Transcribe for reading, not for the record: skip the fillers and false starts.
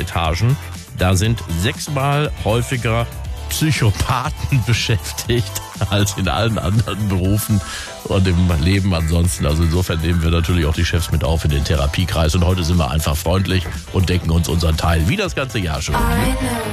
Etagen. Da sind 6-mal häufiger Psychopathen beschäftigt als in allen anderen Berufen und im Leben ansonsten. Also insofern nehmen wir natürlich auch die Chefs mit auf in den Therapiekreis. Und heute sind wir einfach freundlich und decken uns unseren Teil wie das ganze Jahr schon.